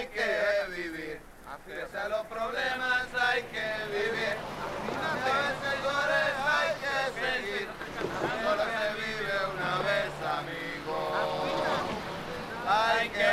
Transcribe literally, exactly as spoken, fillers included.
hay que vivir. Pese a los problemas hay que vivir. A veces goles hay que seguir. Solo se vive una vez, amigo. Hay que